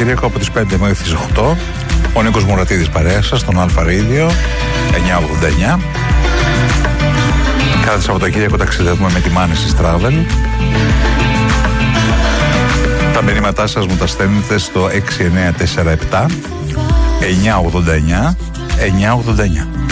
Σαββατοκύριακο από τις 5 μέχρι τις 8. Ο Νίκος Μουρατίδης παρέα σας στον Αλφα Radio 989. Κάθε Σαββατοκύριακο ταξιδεύουμε με τη Μάνησης Travel. Τα μηνύματά σας μου τα στέλνετε στο 6947 989 989.